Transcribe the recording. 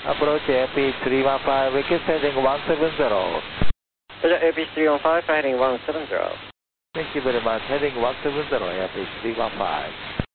Approach AP 315, request heading 170. Roger, AP 315, heading 170. Thank you very much. Heading 170, AP 315.